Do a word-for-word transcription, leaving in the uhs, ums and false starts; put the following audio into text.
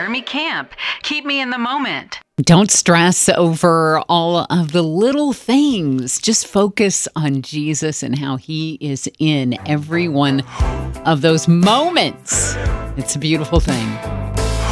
Army camp. Keep me in the moment. Don't stress over all of the little things. Just focus on Jesus and how he is in every one of those moments. It's a beautiful thing.